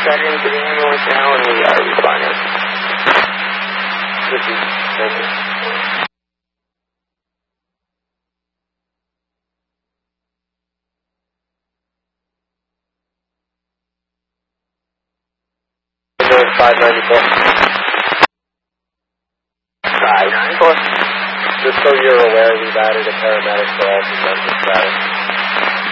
heading to the ambulance now, and we are responding. Thank you. Road 594. 594. Just so you're aware, we've added a paramedic for all consensus status.